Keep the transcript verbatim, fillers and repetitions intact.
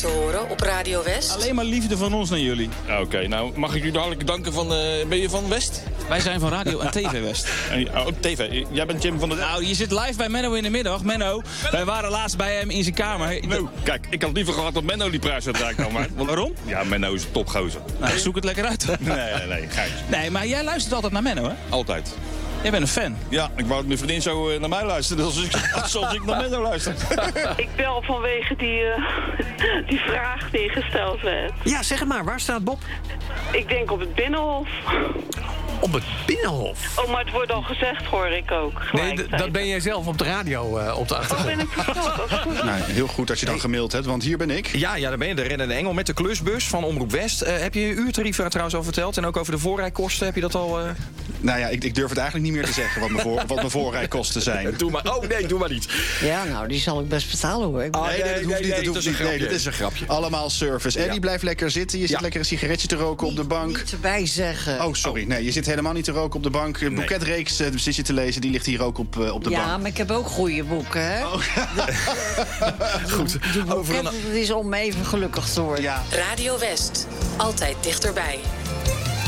te horen op Radio West. Alleen maar liefde van ons naar jullie. Oké, okay, nou mag ik u hartelijk danken van... Uh, ben je van West? Wij zijn van Radio en T V West. Oh, T V. Jij bent Jim van de... Nou, je zit live bij Menno in de middag. Menno, Menno. Wij waren laatst bij hem in zijn kamer. Nou, kijk, ik had liever gehad dat Menno die prijs zou draaien. Maar... Waarom? Ja, Menno is een topgozer. Nou, zoek het lekker uit. Nee, nee, nee, geitje. Nee, maar jij luistert altijd naar Menno, hè? Altijd. Jij bent een fan. Ja, ik wou dat mijn vriendin zo uh, naar mij luisterde, zoals ik, zoals ik naar Menno luister. Ik bel vanwege die, uh, die vraag die gesteld werd. Ja, zeg het maar. Waar staat Bob? Ik denk op het Binnenhof. Op het Binnenhof? Oh, maar het wordt al gezegd, hoor ik ook. Nee, d- dat ben jij zelf op de radio uh, op de achtergrond. Oh, ben ik verstopt? Nou, heel goed dat je dan gemaild hebt, want hier ben ik. Ja, ja, daar ben je, de rennende engel met de klusbus van Omroep West. Uh, heb je je uurtarief daar trouwens al verteld? En ook over de voorrijkosten, heb je dat al... Uh... Nou ja, ik, ik durf het eigenlijk niet meer te zeggen wat mijn, voor, wat mijn voorrijkosten zijn. Doe maar. Oh nee, doe maar niet. Ja, nou, die zal ik best betalen, hoor. Oh, nee, nee, dat hoeft nee, niet. nee, Dat hoeft niet. grapje, Nee, dit is een grapje. Allemaal service. Eddie, Ja. blijf lekker zitten. Je zit Ja. lekker een sigaretje te roken op de bank. Niet erbij zeggen. Oh, sorry. Nee, je zit helemaal niet te roken op de bank. Een boeketreeks uh, zit je te lezen. Die ligt hier ook op, uh, op de ja, bank. maar ik heb ook goede boeken, hè? Oh. Goed. De Over boeket, een... dat is om even gelukkig te worden. Ja. Radio West. Altijd dichterbij.